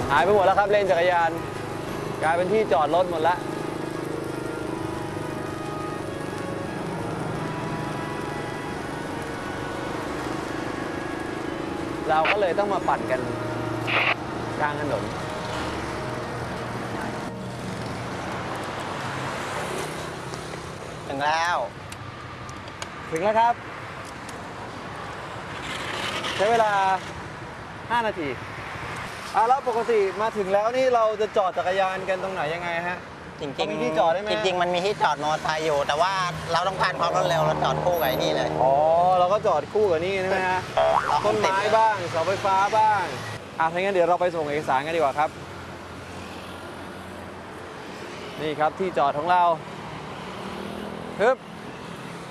หายไปหมดแล้วครับเลนจักรยานกลายเป็นที่จอดรถหมดแล้วเราก็เลยต้องมาปั่นกันกลางถนนถึงแล้วครับใช้เวลา5 นาทีแล้วปกติมาถึงแล้วนี่เราจะจอดจักรยานกันตรงไหนยังไงฮะจริงๆมีที่จอดได้ไหมจริงๆมันมีที่จอดมอเตอร์ไซค์อยู่แต่ว่าเราต้องการความรวดเร็วเราจอดคู่กับไอ้นี่เลยเราก็จอดคู่กับนี่ใช่ไหมฮะต้นไม้บ้างเสาไฟฟ้าบ้างถ้างั้นเดี๋ยวเราไปส่งเอกสารกันดีกว่าครับนี่ครับที่จอดของเราฮึบ